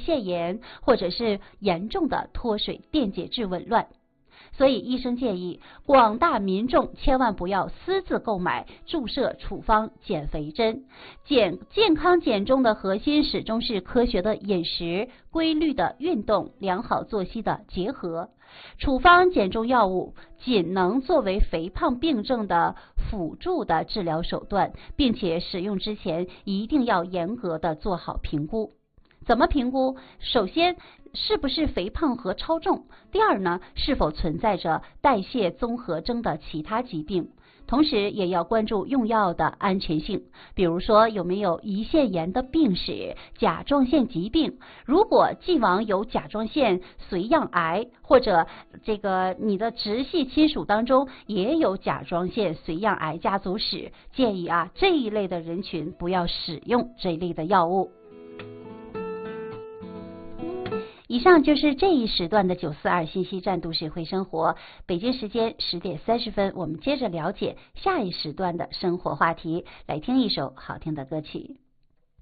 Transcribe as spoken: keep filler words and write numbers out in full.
腺炎，或者是严重的脱水电解质紊乱。所以医生建议广大民众千万不要私自购买注射处方减肥针。减健康减重的核心始终是科学的饮食、规律的运动、良好作息的结合。处方减重药物仅能作为肥胖病症的辅助的治疗手段，并且使用之前一定要严格的做好评估。怎么评估？首先，是不是肥胖和超重？第二呢，是否存在着代谢综合征的其他疾病？同时也要关注用药的安全性，比如说有没有胰腺炎的病史、甲状腺疾病。如果既往有甲状腺髓样癌，或者这个你的直系亲属当中也有甲状腺髓样癌家族史，建议啊这一类的人群不要使用这一类的药物。以上就是这一时段的九四二信息站都市会生活，北京时间十点三十分，我们接着了解下一时段的生活话题，来听一首好听的歌曲。